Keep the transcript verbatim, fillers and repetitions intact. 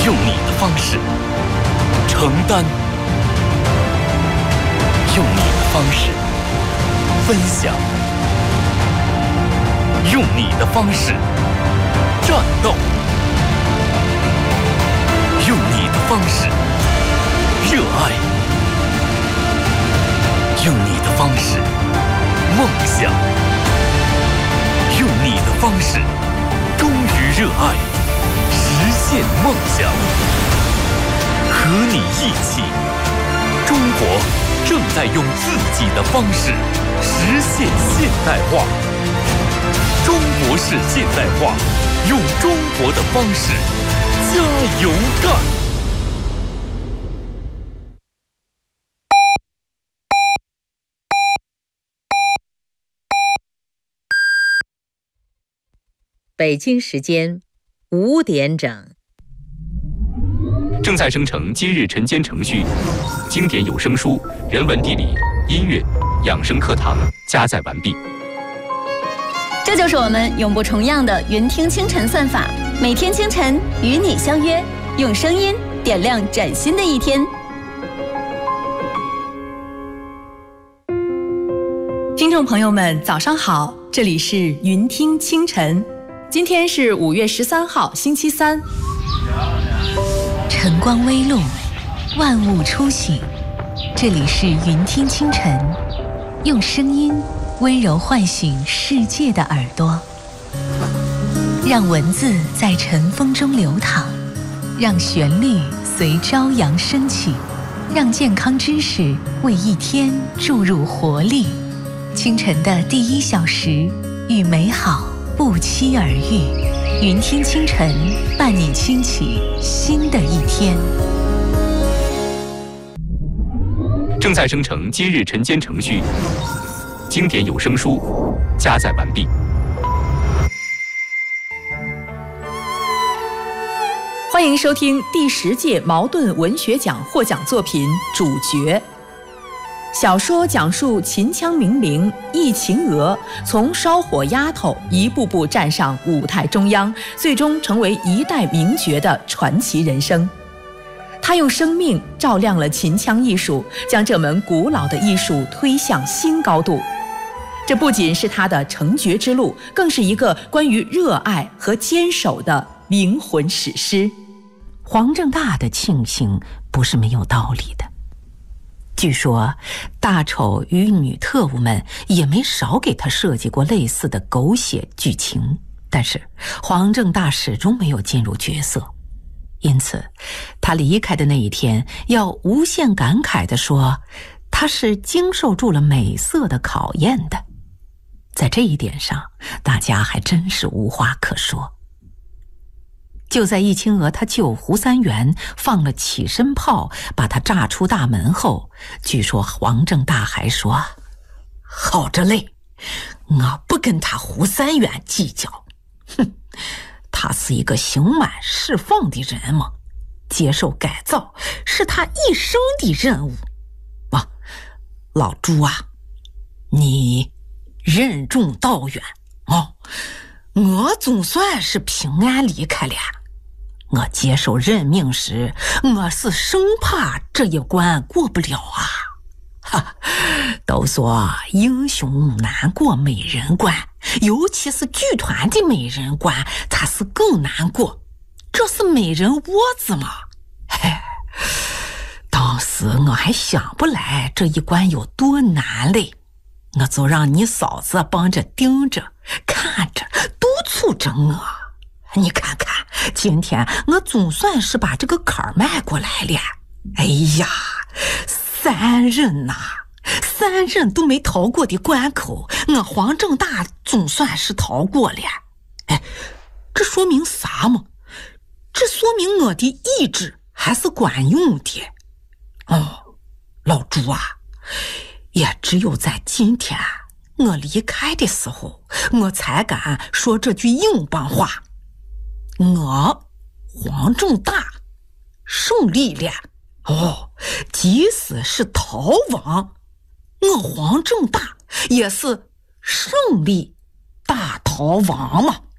用你的方式承担，用你的方式分享，用你的方式战斗，用你的方式热爱，用你的方式梦想，用你的方式忠于热爱，实现梦想。和你一起，中国正在用自己的方式实现现代化。中国式现代化，用中国的方式加油干！ 北京时间五点整。 正在生成今日晨间程序，经典有声书、人文地理、音乐、养生课堂加载完毕。 这就是我们永不重样的云听清晨算法，每天清晨与你相约，用声音点亮崭新的一天。 听众朋友们，早上好，这里是云听清晨，今天是五月十三号，星期三。 晨光微露，万物初醒，这里是云听清晨，用声音温柔唤醒世界的耳朵，让文字在晨风中流淌，让旋律随朝阳升起，让健康知识为一天注入活力。清晨的第一小时，与美好不期而遇。云听清晨，伴你轻启新的一天。 正在生成今日晨间程序，经典有声书加载完毕。 欢迎收听第十届茅盾文学奖获奖作品《主角》。小说讲述秦腔名伶易秦娥从烧火丫头一步步站上舞台中央，最终成为一代名角的传奇人生。她用生命照亮了秦腔艺术，将这门古老的艺术推向新高度。这不仅是她的成角之路，更是一个关于热爱和坚守的灵魂史诗。 黄正大的庆幸不是没有道理的。据说大丑与女特务们也没少给他设计过类似的狗血剧情，但是黄正大始终没有进入角色。因此他离开的那一天要无限感慨地说，他是经受住了美色的考验的。在这一点上大家还真是无话可说。就在易秦娥他舅胡三元放了起身炮把他炸出大门后，据说黄正大还说，好着嘞，我不跟他胡三元计较，哼，他是一个刑满释放的人嘛，接受改造是他一生的任务。啊，老朱啊，你任重道远哦，我总算是平安离开了。我接受任命时，我是生怕这一关过不了啊！哈，都说英雄难过美人关，尤其是剧团的美人关，它是更难过。这是美人窝子嘛？嘿，当时我还想不来这一关有多难嘞，我就让你嫂子帮着盯着、看着、督促着我。你看看，今天我总算是把这个坎儿迈过来了。哎呀，三任呐、啊，三任都没逃过的关口，我黄正大总算是逃过了。哎，这说明啥嘛？这说明我的意志还是管用的。哦，老朱啊，也只有在今天我离开的时候，我才敢说这句硬邦话。我黄正大胜利了哦，即使是逃亡，我黄正大也是胜利大逃亡嘛。